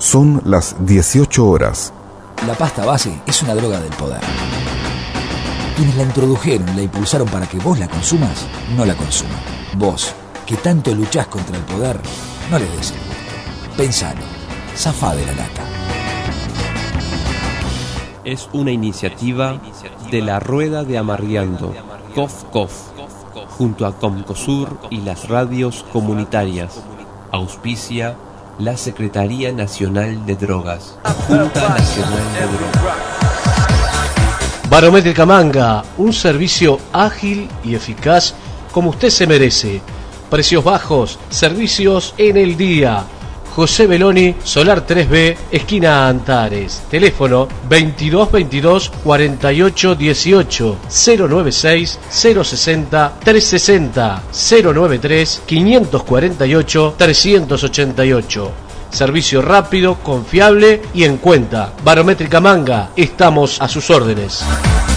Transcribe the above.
Son las 18 horas. La pasta base es una droga del poder. Quienes la introdujeron y la impulsaron para que vos la consumas, no la consuman. Vos, que tanto luchás contra el poder, no le des el gusto. Pensalo, zafá de la lata. Es una iniciativa de la Rueda de Amargueando, Cof Cof, junto a Comcosur y las radios comunitarias. Auspicia la Secretaría Nacional de Drogas. Junta Nacional de Drogas. Barométrica Manga, un servicio ágil y eficaz como usted se merece. Precios bajos, servicios en el día. José Beloni, Solar 3B, esquina Antares. Teléfono 2222 48 18 096 060 360 093 548 388. Servicio rápido, confiable y en cuenta. Barométrica Manga, estamos a sus órdenes.